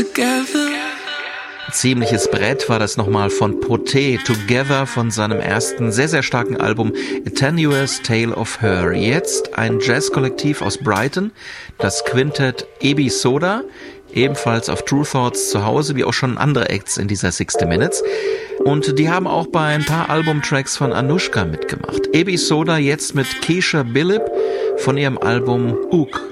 Ziemliches Brett war das nochmal von Poté, Together, von seinem ersten sehr, sehr starken Album A Tenuous Tale of Her. Jetzt ein Jazzkollektiv aus Brighton, das Quintett Ebi Soda, ebenfalls auf True Thoughts zu Hause, wie auch schon andere Acts in dieser 60 Minutes. Und die haben auch bei ein paar Albumtracks von Anushka mitgemacht. Ebi Soda jetzt mit Keisha Bilib von ihrem Album Ook.